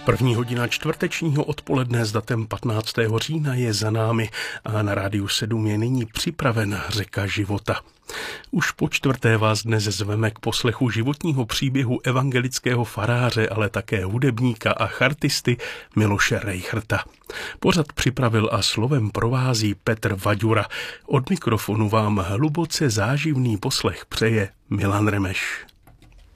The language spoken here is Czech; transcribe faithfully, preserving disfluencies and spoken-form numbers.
První hodina čtvrtečního odpoledne s datem patnáctého října je za námi a na Rádiu sedm je nyní připravena Řeka života. Už po čtvrté vás dnes zveme k poslechu životního příběhu evangelického faráře, ale také hudebníka a chartisty Miloše Rejchrta. Pořad připravil a slovem provází Petr Vaďura. Od mikrofonu vám hluboce záživný poslech přeje Milan Remeš.